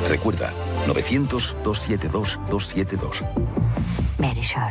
Recuerda, 900-272-272. Verisure.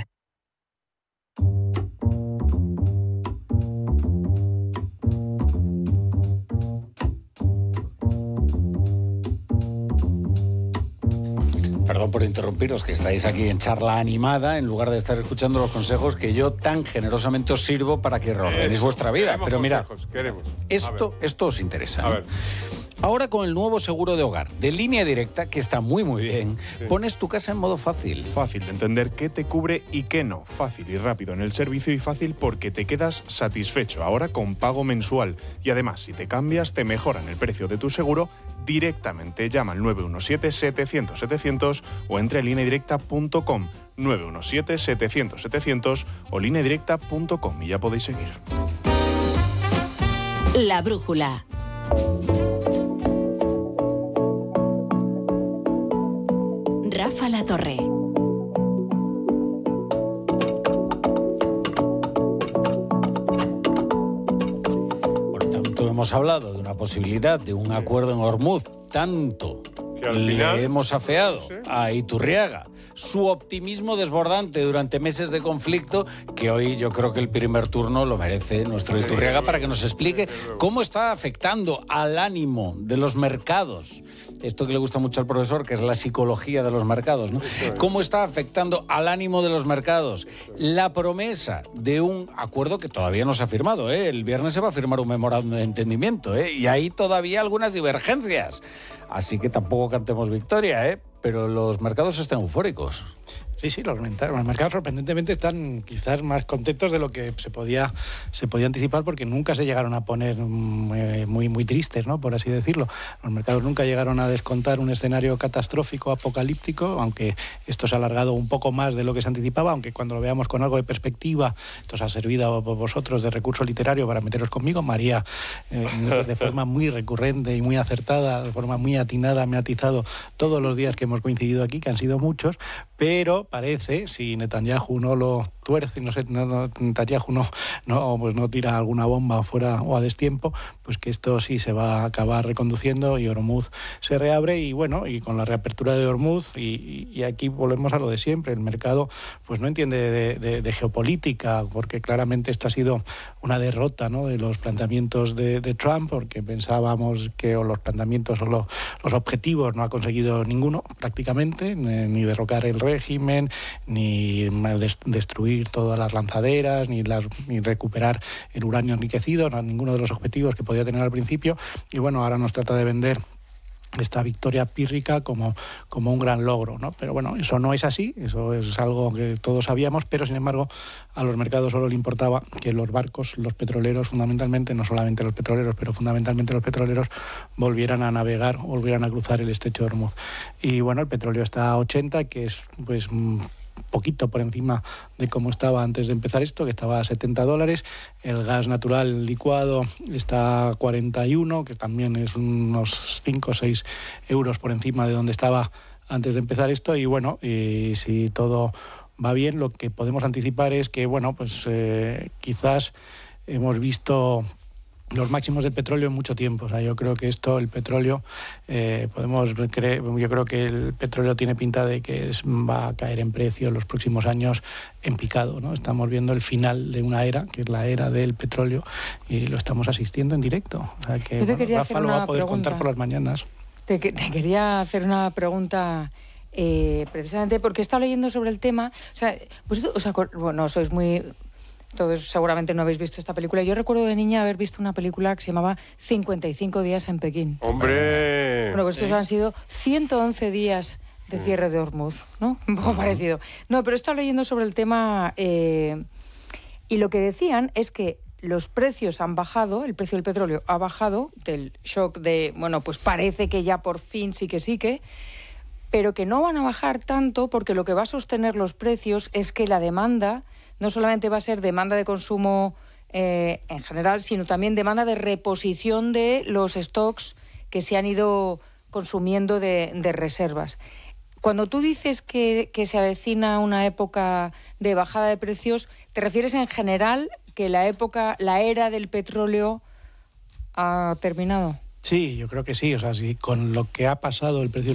Perdón por interrumpiros, que estáis aquí en charla animada en lugar de estar escuchando los consejos que yo tan generosamente os sirvo para que reordenéis vuestra vida. Pero mirad, esto os interesa. A ver. Ahora con el nuevo seguro de hogar de Línea Directa, que está muy bien, pones tu casa en modo fácil. Fácil de entender qué te cubre y qué no. Fácil y rápido en el servicio y fácil porque te quedas satisfecho ahora con pago mensual. Y además, si te cambias, te mejoran el precio de tu seguro directamente. Llama al 917-700-700 o entra en lineadirecta.com. 917-700-700 o lineadirecta.com y ya podéis seguir. La brújula. Rafa La Torre. Por tanto, hemos hablado de una posibilidad de un acuerdo en Hormuz, tanto Que al final le hemos afeado a Iturriaga su optimismo desbordante durante meses de conflicto, que hoy yo creo que el primer turno lo merece nuestro Iturriaga para que nos explique cómo está afectando al ánimo de los mercados. Esto que le gusta mucho al profesor, que es la psicología de los mercados, ¿no? ¿Cómo está afectando al ánimo de los mercados? La promesa de un acuerdo que todavía no se ha firmado, ¿eh? El viernes se va a firmar un memorándum de entendimiento, ¿eh? Y hay todavía algunas divergencias. Así que tampoco cantemos victoria, ¿eh? Pero los mercados están eufóricos. Sí, los mercados sorprendentemente están quizás más contentos de lo que se podía anticipar, porque nunca se llegaron a poner muy tristes, ¿no? Por así decirlo. Los mercados nunca llegaron a descontar un escenario catastrófico, apocalíptico, aunque esto se ha alargado un poco más de lo que se anticipaba, aunque cuando lo veamos con algo de perspectiva, esto os ha servido a vosotros de recurso literario para meteros conmigo. María, de forma muy recurrente y muy acertada, de forma muy atinada, me ha atizado todos los días que hemos coincidido aquí, que han sido muchos, pero parece, si Netanyahu no lo tuerce, Netanyahu no tira alguna bomba fuera o a destiempo, pues que esto sí se va a acabar reconduciendo y Hormuz se reabre. Y bueno, y con la reapertura de Hormuz, y aquí volvemos a lo de siempre, el mercado pues no entiende de geopolítica, porque claramente esto ha sido una derrota, ¿no?, de los planteamientos de Trump, porque pensábamos que los planteamientos o los objetivos no ha conseguido ninguno prácticamente, ni derrocar el régimen, ni destruir todas las lanzaderas, ni recuperar el uranio enriquecido, ninguno de los objetivos que podía tener al principio. Y bueno, ahora nos trata de vender esta victoria pírrica como un gran logro, ¿no? Pero bueno, eso no es así, eso es algo que todos sabíamos, pero sin embargo a los mercados solo le importaba que los barcos, los petroleros fundamentalmente, no solamente los petroleros, pero fundamentalmente los petroleros, volvieran a navegar, volvieran a cruzar el estrecho de Hormuz. Y bueno, el petróleo está a 80, que es pues poquito por encima de cómo estaba antes de empezar esto, que estaba a $70. El gas natural licuado está a 41, que también es unos 5 o 6 euros por encima de donde estaba antes de empezar esto. Y bueno, y si todo va bien, lo que podemos anticipar es que, bueno, pues quizás hemos visto los máximos del petróleo en mucho tiempo. O sea, yo creo que el petróleo, yo creo que el petróleo tiene pinta de que va a caer en precio en los próximos años en picado, ¿no? Estamos viendo el final de una era, que es la era del petróleo, y lo estamos asistiendo en directo. O sea que Rafa lo va a poder contar por las mañanas. Te quería hacer una pregunta, precisamente porque he estado leyendo sobre el tema. O sea, bueno, sois muy... Todos seguramente no habéis visto esta película. Yo recuerdo de niña haber visto una película que se llamaba 55 días en Pekín. ¡Hombre! Bueno, pues estos han sido 111 días de cierre de Hormuz, ¿no? Un poco parecido. No, pero he estado leyendo sobre el tema y lo que decían es que los precios han bajado, el precio del petróleo ha bajado del shock de, bueno, pues parece que ya por fin sí que, pero que no van a bajar tanto porque lo que va a sostener los precios es que la demanda no solamente va a ser demanda de consumo en general, sino también demanda de reposición de los stocks que se han ido consumiendo de reservas. Cuando tú dices que se avecina una época de bajada de precios, ¿te refieres en general que la era del petróleo ha terminado? Sí, yo creo que sí. O sea, si con lo que ha pasado el precio